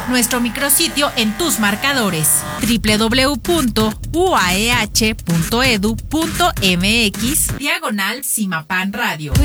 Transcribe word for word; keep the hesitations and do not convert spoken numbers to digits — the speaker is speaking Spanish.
nuestro micrositio en tus marcadores doble u doble u doble u punto u a e h punto e d u punto m x diagonal Simapán Radio.